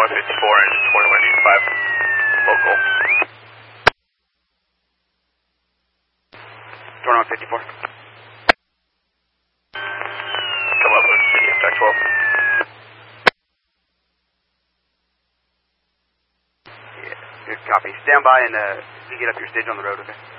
North 54 and 2185, local. Door North 54. Come up with City Impact 12. Yeah, good copy. Stand by and you get up your stage on the road, okay?